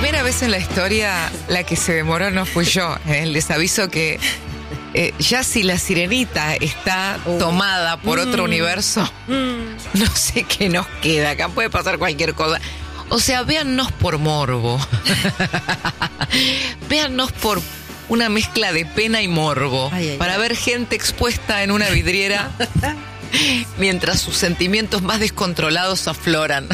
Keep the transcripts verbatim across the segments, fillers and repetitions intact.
primera vez en la historia la que se demoró no fui yo. Eh, les aviso que eh, ya si la sirenita está oh. tomada por mm. otro universo, mm. no sé qué nos queda. Acá puede pasar cualquier cosa. O sea, véannos por morbo. Véannos por una mezcla de pena y morbo. Ay, ay, para ay. ver gente expuesta en una vidriera mientras sus sentimientos más descontrolados afloran.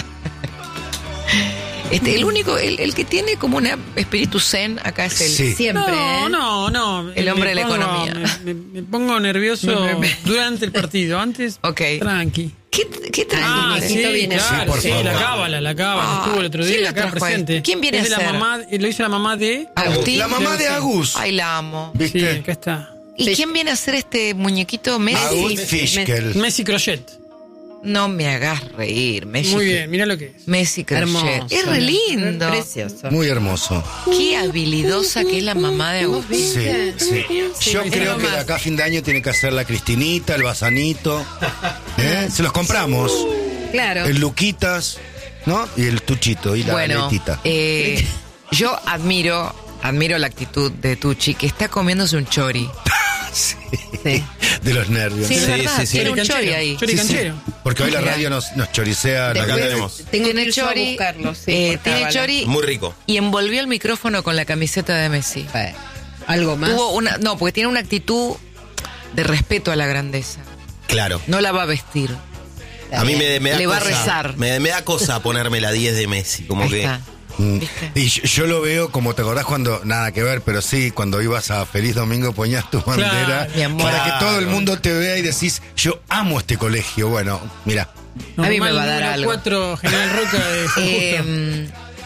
Este, el único, el, el que tiene como un espíritu zen acá es él. Sí. Siempre. No, no, no. El hombre de la pongo, economía. Me, me, me pongo nervioso me, me, durante el partido. Antes, okay. tranqui. ¿Qué, qué trae? Ah, sí, viene claro, sí, sí, la cábala, la cábala. Ah, estuvo el otro día acá presente. ¿Quién viene es a de ser? La mamá, lo hizo la mamá de... Agustín. La mamá de Agus. Ay, la amo. ¿Viste? Sí, acá está. ¿Y sí. quién viene a ser este muñequito Messi? Agus Fischkel. Messi Crochet. No me hagas reír, Messi. Muy bien, mira lo que es. Messi Crochet. Es re lindo. Precioso. Muy hermoso. Qué habilidosa que es la mamá de Agustín. Sí, sí. sí. Yo creo que de acá a fin de año tiene que hacer la Cristinita, el Basanito. ¿Eh? Se los compramos. Claro. El Luquitas, ¿no? Y el Tuchito y la bueno, Letita. Eh, yo admiro, admiro la actitud de Tucci, que está comiéndose un chori. Sí. Sí. De los nervios. Sí, Sí, verdad, sí, sí. tiene un chori ahí. Chori Sí, canchero. sí. Porque hoy la radio nos, nos choricea. Después, Acá tenemos. Tengo Tiene que ir yo a chori, buscarlo, sí, eh, por tiene cábala. chori Muy rico. y envolvió el micrófono con la camiseta de Messi. Eh, ¿Algo más? Tuvo una, no, porque tiene una actitud de respeto a la grandeza. Claro. No la va a vestir. A mí me, me da Le va a cosa, rezar. Me, me da cosa ponerme la diez de Messi. Como Ahí que. está. Mm. ¿Viste? Y yo, yo lo veo como te acordás cuando, nada que ver, pero sí, cuando ibas a Feliz Domingo ponías tu bandera Claro, mi amor. para Claro. que todo el mundo te vea y decís, yo amo este colegio. Bueno, mira. A mí me va a dar Normal, algo. cuatro General Roca de San Justo. Eh,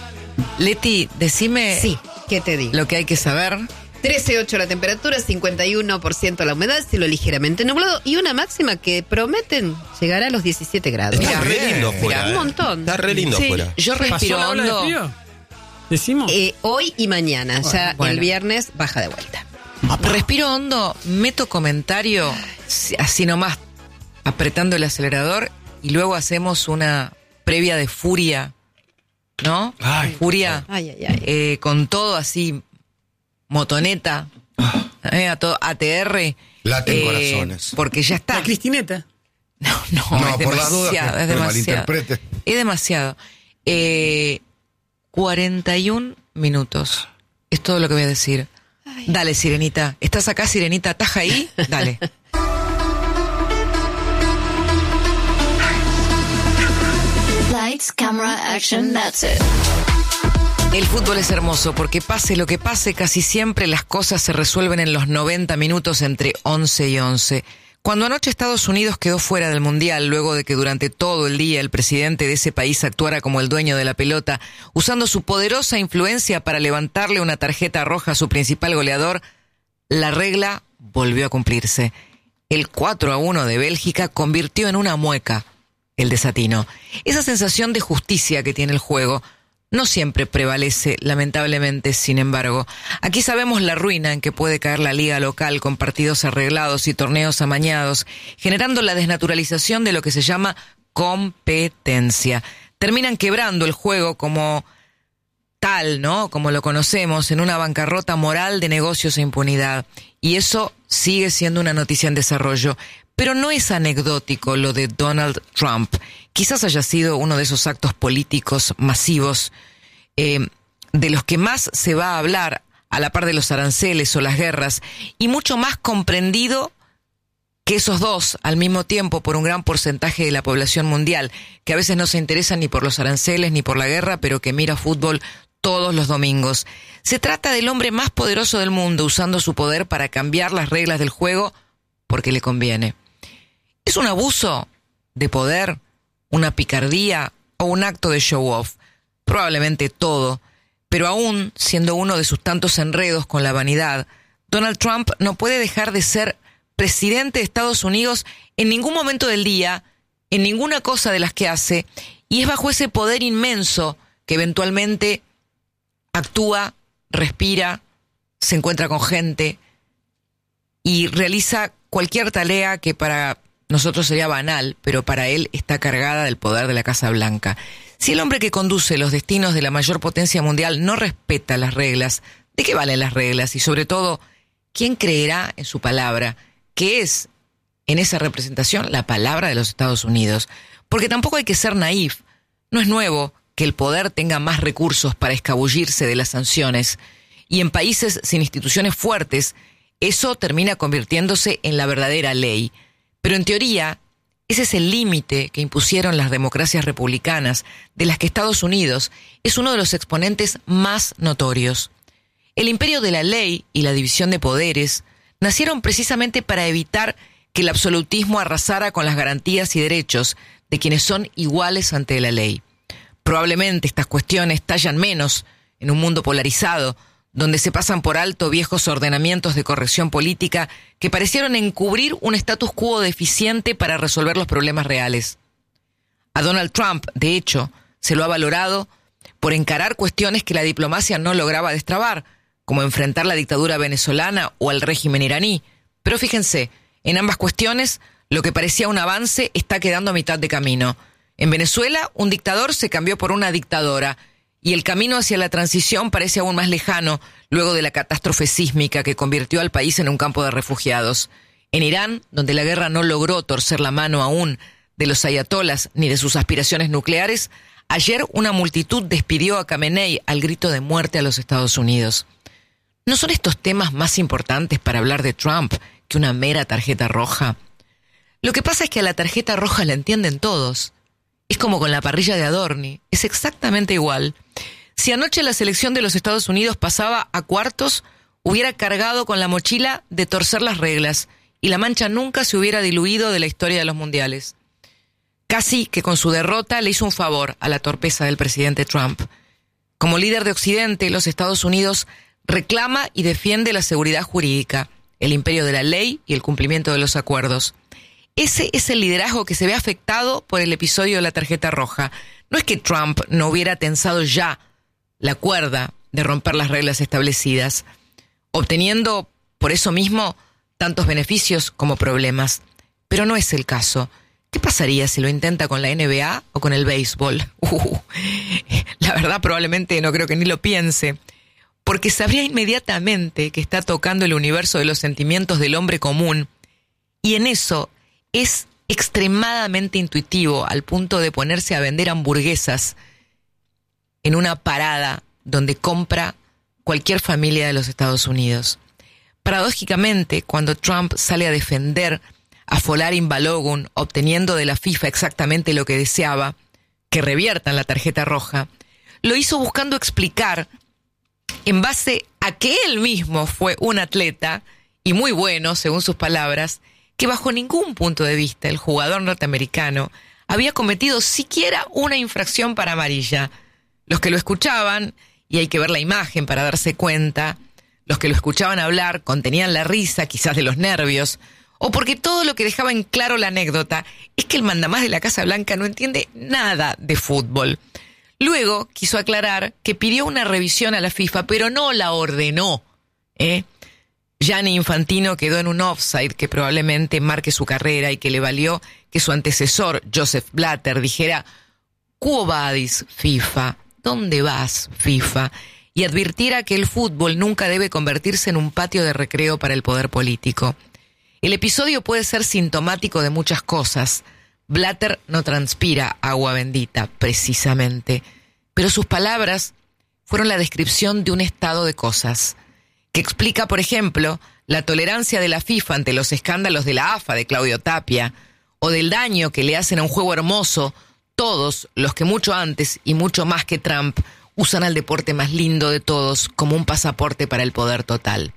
Leti, decime Sí, ¿qué te digo? lo que hay que saber. trece punto ocho la temperatura, cincuenta y uno por ciento la humedad, cielo ligeramente nublado y una máxima que prometen llegar a los diecisiete grados. Está Mirá, re lindo bien. afuera. Mirá, un eh. montón. Está re lindo Sí, afuera. yo ¿Pasó respiro la ola de hondo. frío? ¿Decimos? Eh, hoy y mañana, ya Bueno. el viernes baja de vuelta. Respiro hondo, meto comentario, si- así nomás, apretando el acelerador, y luego hacemos una previa de furia, ¿no? Ay. Furia, Ay, ay, ay. eh, con todo así, motoneta, eh, a todo, A T R. Laten eh, corazones. Porque ya está. La Cristineta. No, no, No, es por las dudas que demasiado, es me demasiado. malinterprete. Es demasiado. Eh, cuarenta y un minutos. Es todo lo que voy a decir. Ay. Dale, Sirenita. ¿Estás acá, Sirenita? ¿Estás ahí? Dale. Lights, camera, action, that's it. El fútbol es hermoso porque pase lo que pase, casi siempre las cosas se resuelven en los noventa minutos entre once y once. Cuando anoche Estados Unidos quedó fuera del Mundial, luego de que durante todo el día el presidente de ese país actuara como el dueño de la pelota, usando su poderosa influencia para levantarle una tarjeta roja a su principal goleador, la regla volvió a cumplirse. El cuatro a uno de Bélgica convirtió en una mueca el desatino. Esa sensación de justicia que tiene el juego no siempre prevalece, lamentablemente, sin embargo. Aquí sabemos la ruina en que puede caer la liga local con partidos arreglados y torneos amañados, generando la desnaturalización de lo que se llama competencia. Terminan quebrando el juego como tal, ¿no? Como lo conocemos, en una bancarrota moral de negocios e impunidad. Y eso sigue siendo una noticia en desarrollo. Pero no es anecdótico lo de Donald Trump. Quizás haya sido uno de esos actos políticos masivos eh, de los que más se va a hablar a la par de los aranceles o las guerras, y mucho más comprendido que esos dos al mismo tiempo por un gran porcentaje de la población mundial, que a veces no se interesa ni por los aranceles ni por la guerra, pero que mira fútbol todos los domingos. Se trata del hombre más poderoso del mundo usando su poder para cambiar las reglas del juego porque le conviene. ¿Es un abuso de poder, una picardía o un acto de show-off? Probablemente todo, pero aún siendo uno de sus tantos enredos con la vanidad, Donald Trump no puede dejar de ser presidente de Estados Unidos en ningún momento del día, en ninguna cosa de las que hace, y es bajo ese poder inmenso que eventualmente actúa, respira, se encuentra con gente y realiza cualquier tarea que para nosotros sería banal, pero para él está cargada del poder de la Casa Blanca. Si el hombre que conduce los destinos de la mayor potencia mundial no respeta las reglas, ¿de qué valen las reglas? Y sobre todo, ¿quién creerá en su palabra? ¿Qué es, en esa representación, la palabra de los Estados Unidos? Porque tampoco hay que ser naif. No es nuevo que el poder tenga más recursos para escabullirse de las sanciones. Y en países sin instituciones fuertes, eso termina convirtiéndose en la verdadera ley. Pero en teoría, ese es el límite que impusieron las democracias republicanas, de las que Estados Unidos es uno de los exponentes más notorios. El imperio de la ley y la división de poderes nacieron precisamente para evitar que el absolutismo arrasara con las garantías y derechos de quienes son iguales ante la ley. Probablemente estas cuestiones tallan menos en un mundo polarizado, donde se pasan por alto viejos ordenamientos de corrección política que parecieron encubrir un status quo deficiente para resolver los problemas reales. A Donald Trump, de hecho, se lo ha valorado por encarar cuestiones que la diplomacia no lograba destrabar, como enfrentar la dictadura venezolana o el régimen iraní. Pero fíjense, en ambas cuestiones, lo que parecía un avance está quedando a mitad de camino. En Venezuela, un dictador se cambió por una dictadora, y el camino hacia la transición parece aún más lejano luego de la catástrofe sísmica que convirtió al país en un campo de refugiados. En Irán, donde la guerra no logró torcer la mano aún de los ayatolas ni de sus aspiraciones nucleares, ayer una multitud despidió a Khamenei al grito de muerte a los Estados Unidos. ¿No son estos temas más importantes para hablar de Trump que una mera tarjeta roja? Lo que pasa es que a la tarjeta roja la entienden todos. Es como con la parrilla de Adorni, es exactamente igual. Si anoche la selección de los Estados Unidos pasaba a cuartos, hubiera cargado con la mochila de torcer las reglas y la mancha nunca se hubiera diluido de la historia de los mundiales. Casi que con su derrota le hizo un favor a la torpeza del presidente Trump. Como líder de Occidente, los Estados Unidos reclama y defiende la seguridad jurídica, el imperio de la ley y el cumplimiento de los acuerdos. Ese es el liderazgo que se ve afectado por el episodio de la tarjeta roja. No es que Trump no hubiera tensado ya la cuerda de romper las reglas establecidas, obteniendo por eso mismo tantos beneficios como problemas. Pero no es el caso. ¿Qué pasaría si lo intenta con la N B A o con el béisbol? Uh, la verdad probablemente no creo que ni lo piense, porque sabría inmediatamente que está tocando el universo de los sentimientos del hombre común, y en eso es extremadamente intuitivo al punto de ponerse a vender hamburguesas en una parada donde compra cualquier familia de los Estados Unidos. Paradójicamente, cuando Trump sale a defender a Folarin Balogun, obteniendo de la FIFA exactamente lo que deseaba, que reviertan la tarjeta roja, lo hizo buscando explicar, en base a que él mismo fue un atleta, y muy bueno, según sus palabras, que bajo ningún punto de vista el jugador norteamericano había cometido siquiera una infracción para amarilla. Los que lo escuchaban, y hay que ver la imagen para darse cuenta, los que lo escuchaban hablar contenían la risa, quizás de los nervios, o porque todo lo que dejaba en claro la anécdota es que el mandamás de la Casa Blanca no entiende nada de fútbol. Luego quiso aclarar que pidió una revisión a la FIFA, pero no la ordenó, ¿eh? Gianni Infantino quedó en un offside que probablemente marque su carrera y que le valió que su antecesor, Joseph Blatter, dijera «Quo vadis, FIFA? ¿Dónde vas, FIFA?» y advirtiera que el fútbol nunca debe convertirse en un patio de recreo para el poder político. El episodio puede ser sintomático de muchas cosas. Blatter no transpira agua bendita, precisamente, pero sus palabras fueron la descripción de un estado de cosas que explica, por ejemplo, la tolerancia de la FIFA ante los escándalos de la A F A de Claudio Tapia, o del daño que le hacen a un juego hermoso todos los que mucho antes y mucho más que Trump usan al deporte más lindo de todos como un pasaporte para el poder total.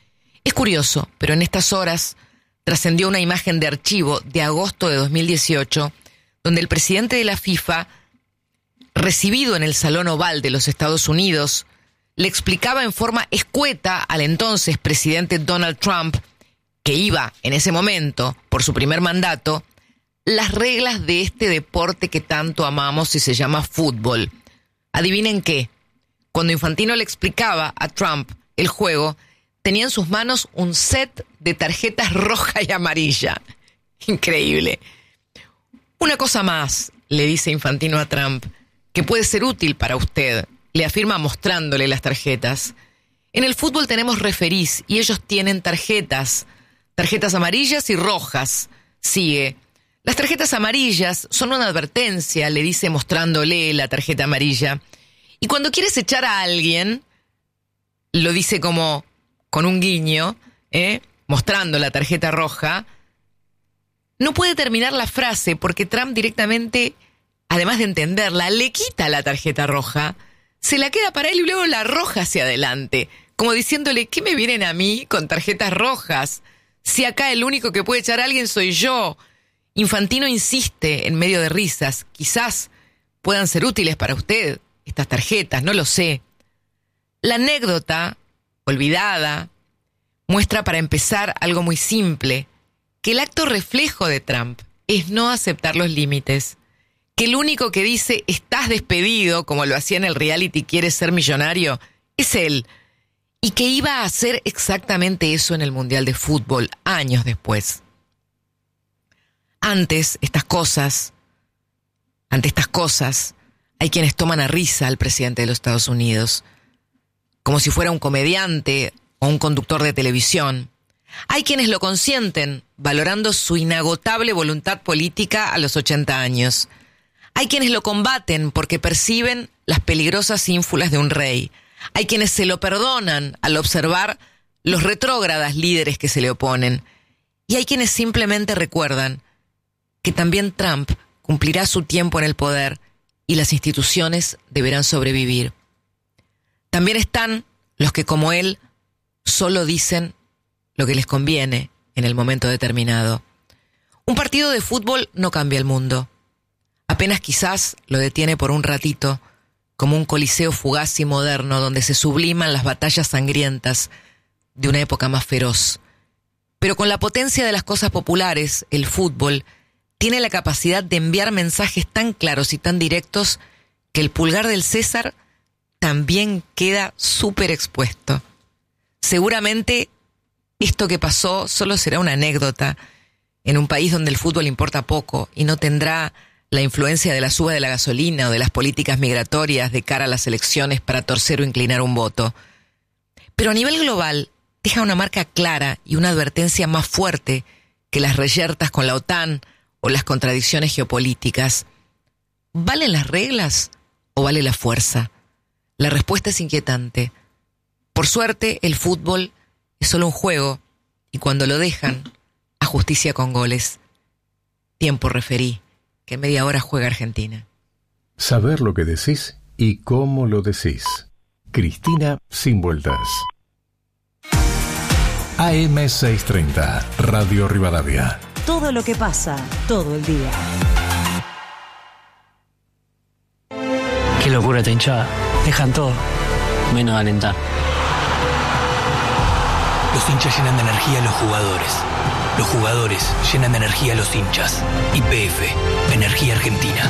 Es curioso, pero en estas horas trascendió una imagen de archivo de agosto de dos mil dieciocho, donde el presidente de la FIFA, recibido en el Salón Oval de los Estados Unidos, le explicaba en forma escueta al entonces presidente Donald Trump, que iba en ese momento por su primer mandato, las reglas de este deporte que tanto amamos y se llama fútbol. Adivinen qué, cuando Infantino le explicaba a Trump el juego, tenía en sus manos un set de tarjetas roja y amarilla. Increíble. Una cosa más, le dice Infantino a Trump, que puede ser útil para usted, le afirma mostrándole las tarjetas. En el fútbol tenemos referís y ellos tienen tarjetas, tarjetas amarillas y rojas. Sigue. Las tarjetas amarillas son una advertencia, le dice mostrándole la tarjeta amarilla. Y cuando quieres echar a alguien, lo dice como con un guiño, ¿eh? mostrando la tarjeta roja. No puede terminar la frase porque Trump directamente, además de entenderla, le quita la tarjeta roja, se la queda para él y luego la arroja hacia adelante, como diciéndole, ¿qué me vienen a mí con tarjetas rojas? Si acá el único que puede echar a alguien soy yo. Infantino insiste en medio de risas, quizás puedan ser útiles para usted estas tarjetas, no lo sé. La anécdota, olvidada, muestra para empezar algo muy simple, que el acto reflejo de Trump es no aceptar los límites, que el único que dice estás despedido, como lo hacía en el reality ¿Quieres ser millonario?, es él, y que iba a hacer exactamente eso en el Mundial de Fútbol años después. Antes, estas cosas, ante estas cosas, hay quienes toman a risa al presidente de los Estados Unidos, como si fuera un comediante o un conductor de televisión. Hay quienes lo consienten, valorando su inagotable voluntad política a los ochenta años. Hay quienes lo combaten porque perciben las peligrosas ínfulas de un rey. Hay quienes se lo perdonan al observar los retrógradas líderes que se le oponen. Y hay quienes simplemente recuerdan que también Trump cumplirá su tiempo en el poder y las instituciones deberán sobrevivir. También están los que, como él, solo dicen lo que les conviene en el momento determinado. Un partido de fútbol no cambia el mundo. Apenas quizás lo detiene por un ratito, como un coliseo fugaz y moderno donde se subliman las batallas sangrientas de una época más feroz. Pero con la potencia de las cosas populares, el fútbol tiene la capacidad de enviar mensajes tan claros y tan directos que el pulgar del César también queda súper expuesto. Seguramente esto que pasó solo será una anécdota en un país donde el fútbol importa poco y no tendrá la influencia de la suba de la gasolina o de las políticas migratorias de cara a las elecciones para torcer o inclinar un voto. Pero a nivel global deja una marca clara y una advertencia más fuerte que las reyertas con la OTAN o las contradicciones geopolíticas. ¿Valen las reglas o vale la fuerza? La respuesta es inquietante. Por suerte, el fútbol es solo un juego y cuando lo dejan, a justicia con goles. Tiempo referí, que media hora juega Argentina. Saber lo que decís y cómo lo decís. Cristina sin vueltas. A M seiscientos treinta, Radio Rivadavia. Todo lo que pasa, todo el día. Qué locura esta hinchada. Dejan todo, menos alentar. Los hinchas llenan de energía a los jugadores. Los jugadores llenan de energía a los hinchas. Y P F, Energía Argentina.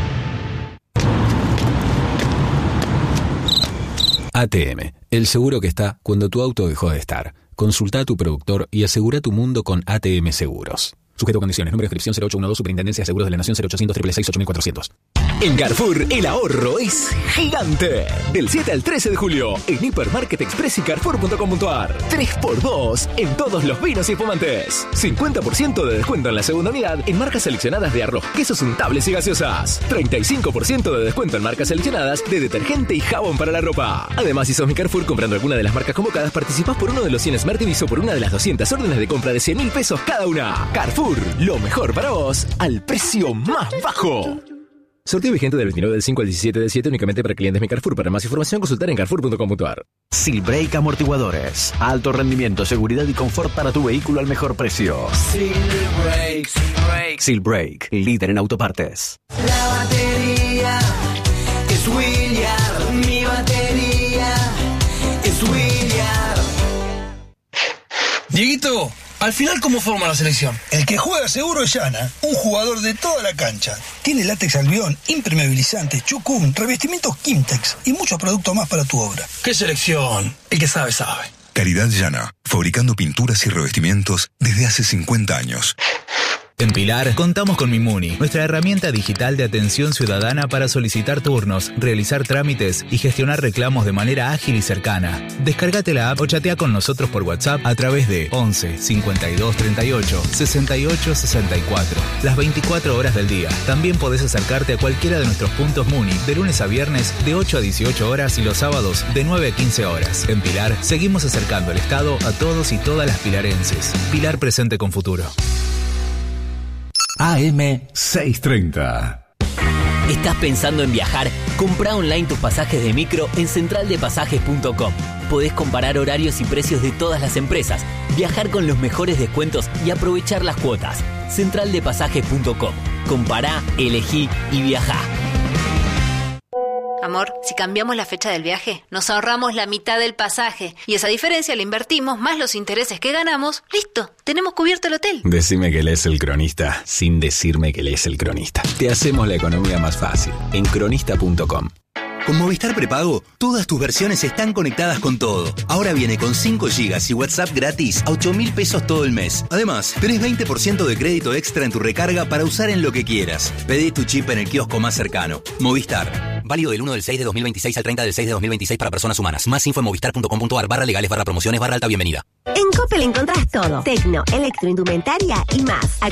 A T M, el seguro que está cuando tu auto dejó de estar. Consulta a tu productor y asegura tu mundo con A T M Seguros. Sujeto a condiciones. Número de inscripción cero ocho uno dos, Superintendencia de Seguros de la Nación cero ochocientos, seis seis seis, ocho cuatrocientos. En Carrefour, el ahorro es gigante. Del siete al trece de julio, en Hipermarket Express y Carrefour punto com punto a r. tres por dos en todos los vinos y espumantes. cincuenta por ciento de descuento en la segunda unidad en marcas seleccionadas de arroz, quesos untables y gaseosas. treinta y cinco por ciento de descuento en marcas seleccionadas de detergente y jabón para la ropa. Además, si sos mi Carrefour comprando alguna de las marcas convocadas, participás por uno de los cien Smart T Vs o por una de las doscientas órdenes de compra de cien mil pesos cada una. Carrefour, lo mejor para vos al precio más bajo. Sorteo vigente del veintinueve del cinco al diecisiete del siete únicamente para clientes Mi Carrefour. Para más información consultar en Carrefour punto com punto a r. Silbrake Amortiguadores. Alto rendimiento, seguridad y confort para tu vehículo al mejor precio. Silbrake, Silbrake. Silbrake, líder en autopartes. La batería es William. Mi batería es William. Dieguito, al final, ¿cómo forma la selección? El que juega seguro es Yana, un jugador de toda la cancha. Tiene látex albión, impermeabilizantes, chucún, revestimientos Kimtex y muchos productos más para tu obra. ¿Qué selección? El que sabe, sabe. Caridad Yana, fabricando pinturas y revestimientos desde hace cincuenta años. En Pilar, contamos con Mimuni, nuestra herramienta digital de atención ciudadana para solicitar turnos, realizar trámites y gestionar reclamos de manera ágil y cercana. Descárgate la app o chatea con nosotros por WhatsApp a través de once cincuenta y dos treinta y ocho sesenta y ocho sesenta y cuatro, las veinticuatro horas del día. También podés acercarte a cualquiera de nuestros puntos Muni de lunes a viernes de ocho a dieciocho horas y los sábados de nueve a quince horas. En Pilar, seguimos acercando el Estado a todos y todas las pilarenses. Pilar presente con futuro. A M seiscientos treinta. ¿Estás pensando en viajar? Comprá online tus pasajes de micro en central de pasajes punto com. Podés comparar horarios y precios de todas las empresas, viajar con los mejores descuentos y aprovechar las cuotas. central de pasajes punto com. Compará, elegí y viajá. Amor, si cambiamos la fecha del viaje, nos ahorramos la mitad del pasaje y esa diferencia la invertimos más los intereses que ganamos. ¡Listo! Tenemos cubierto el hotel. Decime que lees El Cronista sin decirme que lees El Cronista. Te hacemos la economía más fácil en cronista punto com. Con Movistar Prepago, todas tus versiones están conectadas con todo. Ahora viene con cinco gigas y WhatsApp gratis a ocho mil pesos todo el mes. Además, tenés veinte por ciento de crédito extra en tu recarga para usar en lo que quieras. Pedí tu chip en el kiosco más cercano. Movistar. Válido del uno del seis de dos mil veintiséis al treinta del seis de dos mil veintiséis para personas humanas. Más info en movistar punto com punto ar barra legales barra promociones barra alta bienvenida. En Coppel encontrás todo. Tecno, electroindumentaria y más.